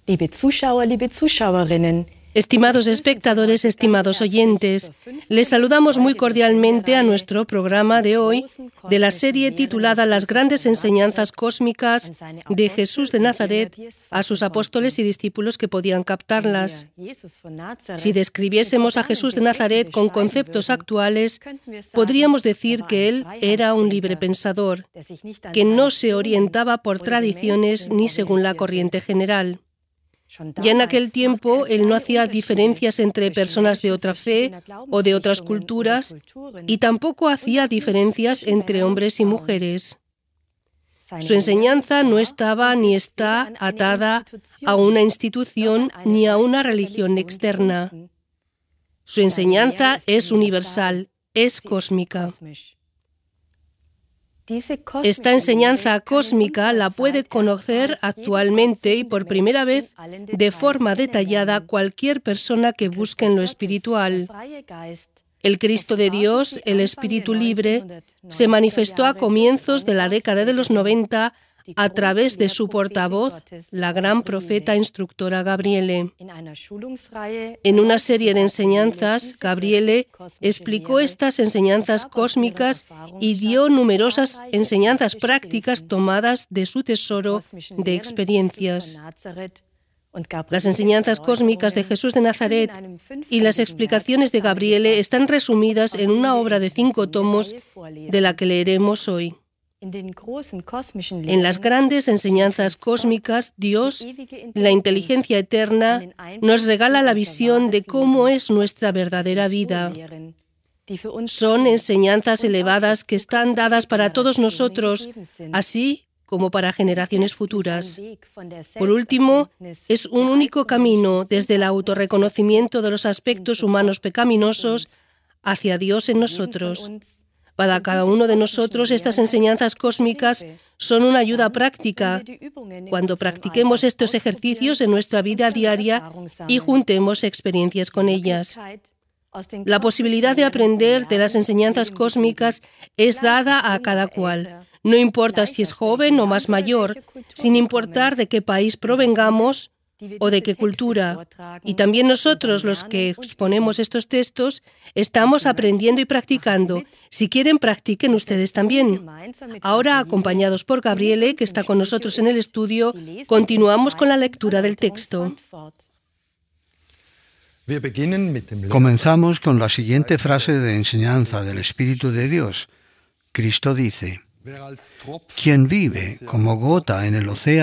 Liebe Zuschauer, liebe Zuschauerinnen, Estimados espectadores, estimados oyentes, les saludamos muy cordialmente a nuestro programa de hoy de la serie titulada Las grandes enseñanzas cósmicas de Jesús de Nazaret a sus apóstoles y discípulos que podían captarlas. Si describiésemos a Jesús de Nazaret con conceptos actuales, podríamos decir que él era un librepensador, que no se orientaba por tradiciones ni según la corriente general. Ya en aquel tiempo, él no hacía diferencias entre personas de otra fe o de otras culturas y tampoco hacía diferencias entre hombres y mujeres. Su enseñanza no estaba ni está atada a una institución ni a una religión externa. Su enseñanza es universal, es cósmica. Esta enseñanza cósmica la puede conocer actualmente y por primera vez de forma detallada cualquier persona que busque en lo espiritual. El Cristo de Dios, el Espíritu Libre, se manifestó a comienzos de la década de los 90 a través de su portavoz, la gran profeta instructora Gabriele. En una serie de enseñanzas, Gabriele explicó estas enseñanzas cósmicas y dio numerosas enseñanzas prácticas tomadas de su tesoro de experiencias. Las enseñanzas cósmicas de Jesús de Nazaret y las explicaciones de Gabriele están resumidas en una obra de 5 tomos de la que leeremos hoy. En las grandes enseñanzas cósmicas, Dios, la inteligencia eterna, nos regala la visión de cómo es nuestra verdadera vida. Son enseñanzas elevadas que están dadas para todos nosotros, así como para generaciones futuras. Por último, es un único camino desde el autorreconocimiento de los aspectos humanos pecaminosos hacia Dios en nosotros. Para cada uno de nosotros, estas enseñanzas cósmicas son una ayuda práctica cuando practiquemos estos ejercicios en nuestra vida diaria y juntemos experiencias con ellas. La posibilidad de aprender de las enseñanzas cósmicas es dada a cada cual. No importa si es joven o más mayor, sin importar de qué país provengamos o de qué cultura. Y también nosotros, los que exponemos estos textos, estamos aprendiendo y practicando. Si quieren, practiquen ustedes también. Ahora, acompañados por Gabriele, que está con nosotros en el estudio, continuamos con la lectura del texto. Comenzamos con la siguiente frase de enseñanza del Espíritu de Dios. Cristo dice: quien vive como gota en el océano